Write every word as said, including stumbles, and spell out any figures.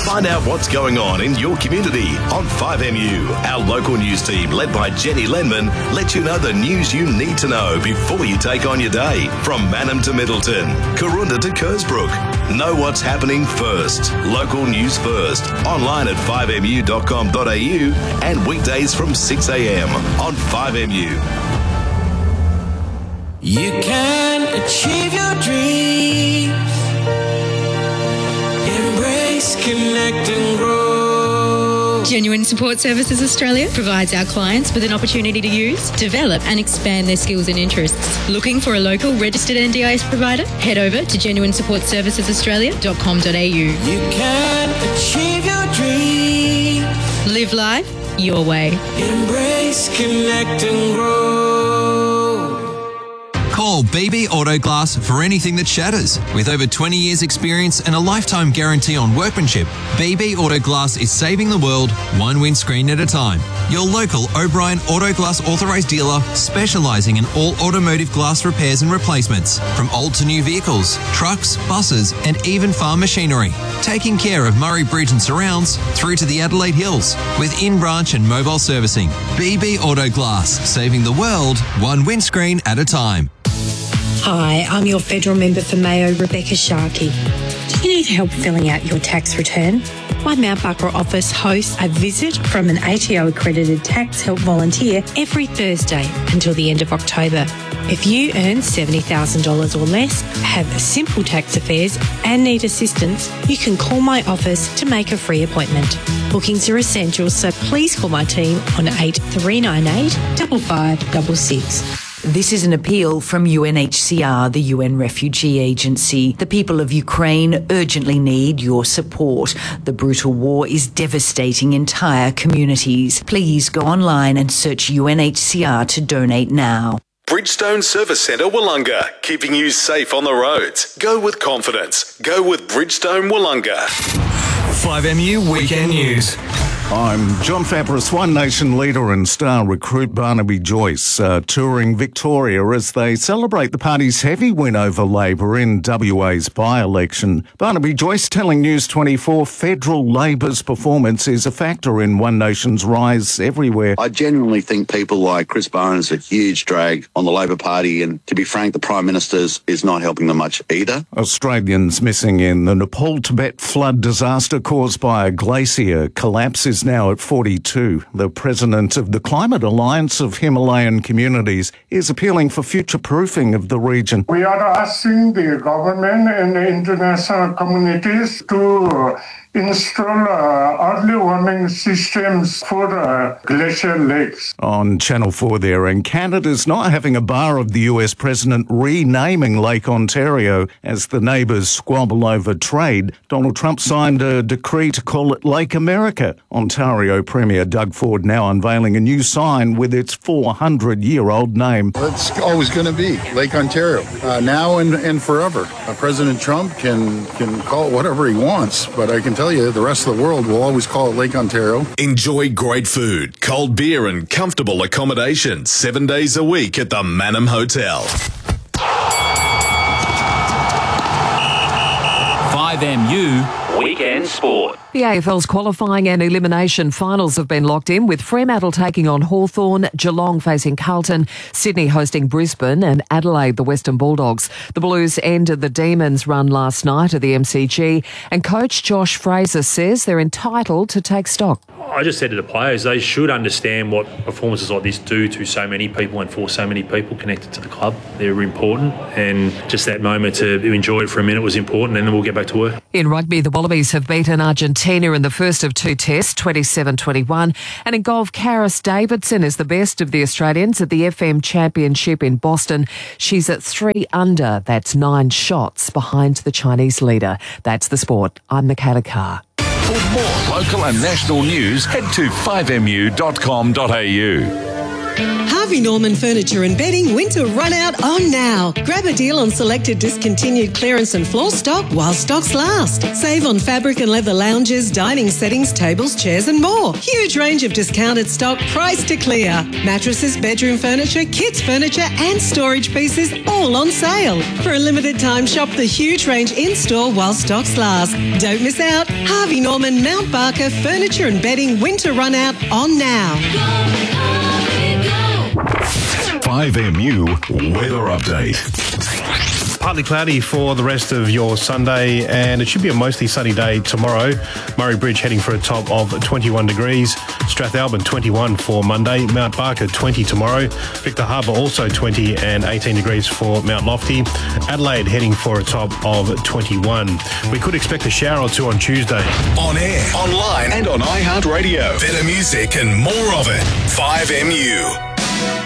Find out what's going on in your community on five M U. Our local news team, led by Jenny Lenman, lets you know the news you need to know before you take on your day. From Mannum to Middleton, Karoonda to Kersbrook. Know what's happening first. Local news first. Online at five m u dot com dot a u and weekdays from six a m on five M U. You can achieve your dreams. Embrace, connect and grow. Genuine Support Services Australia provides our clients with an opportunity to use, develop and expand their skills and interests. Looking for a local registered N D I S provider? Head over to genuine support services australia dot com dot a u. You can achieve your dreams. Live life your way. Embrace, connect and grow. Call B B Auto Glass for anything that shatters. With over twenty years experience and a lifetime guarantee on workmanship, B B Auto Glass is saving the world one windscreen at a time. Your local O'Brien Auto Glass authorised dealer specialising in all automotive glass repairs and replacements, from old to new vehicles, trucks, buses and even farm machinery. Taking care of Murray Bridge and surrounds through to the Adelaide Hills with in-branch and mobile servicing. B B Auto Glass, saving the world one windscreen at a time. Hi, I'm your federal member for Mayo, Rebecca Sharkey. Do you need help filling out your tax return? My Mount Barker office hosts a visit from an A T O accredited tax help volunteer every Thursday until the end of October. If you earn seventy thousand dollars or less, have simple tax affairs and need assistance, you can call my office to make a free appointment. Bookings are essential, so please call my team on eight three nine eight, five five six six. This is an appeal from U N H C R, the U N Refugee Agency. The people of Ukraine urgently need your support. The brutal war is devastating entire communities. Please go online and search U N H C R to donate now. Bridgestone Service Centre Wollonga, keeping you safe on the roads. Go with confidence. Go with Bridgestone Wollonga. five M U Weekend News. I'm John Fabris. One Nation leader and star recruit Barnaby Joyce uh, touring Victoria as they celebrate the party's heavy win over Labor in W A's by-election. Barnaby Joyce telling News twenty-four federal Labor's performance is a factor in One Nation's rise everywhere. I genuinely think people like Chris Barnes are a huge drag on the Labor Party, and to be frank, the Prime Minister's is not helping them much either. Australians missing in the Nepal-Tibet flood disaster caused by a glacier collapse is now at forty-two. The president of the Climate Alliance of Himalayan Communities is appealing for future-proofing of the region. We are asking the government and the international communities to install uh, early warning systems for uh, glacier lakes. On Channel four there, and Canada's not having a bar of the U S president renaming Lake Ontario as the neighbours squabble over trade. Donald Trump signed a decree to call it Lake America. Ontario Premier Doug Ford now unveiling a new sign with its four hundred year old name. It's always going to be Lake Ontario, uh, now and, and forever. Uh, President Trump can, can call it whatever he wants, but I can tell you the rest of the world will always call it Lake Ontario. Enjoy great food, cold beer and comfortable accommodation seven days a week at the Mannum Hotel. five M U Weekend Sport. The A F L's qualifying and elimination finals have been locked in, with Fremantle taking on Hawthorn, Geelong facing Carlton, Sydney hosting Brisbane and Adelaide the Western Bulldogs. The Blues ended the Demons' run last night at the M C G, and coach Josh Fraser says they're entitled to take stock. I just said to the players, they should understand what performances like this do to so many people and for so many people connected to the club. They're important, and just that moment to enjoy it for a minute was important, and then we'll get back to work. In rugby, the Wallabies have beaten Argentina in the first of two tests, twenty-seven twenty-one. And in golf, Karis Davidson is the best of the Australians at the F M Championship in Boston. She's at three under. That's nine shots behind the Chinese leader. That's the sport. I'm Michaela Carr. For more local and national news, head to five m u dot com dot a u. Harvey Norman Furniture and Bedding Winter Run Out on now. Grab a deal on selected discontinued clearance and floor stock while stocks last. Save on fabric and leather lounges, dining settings, tables, chairs and more. Huge range of discounted stock priced to clear. Mattresses, bedroom furniture, kids furniture and storage pieces all on sale. For a limited time, shop the huge range in-store while stocks last. Don't miss out. Harvey Norman Mount Barker Furniture and Bedding Winter Run Out on now. five M U weather update. Partly cloudy for the rest of your Sunday, and it should be a mostly sunny day tomorrow. Murray Bridge heading for a top of twenty-one degrees. Strathalbyn twenty-one for Monday. Mount Barker twenty tomorrow. Victor Harbour also twenty and eighteen degrees for Mount Lofty. Adelaide heading for a top of twenty-one. We could expect a shower or two on Tuesday. On air, online and on iHeartRadio. Better music and more of it. five M U.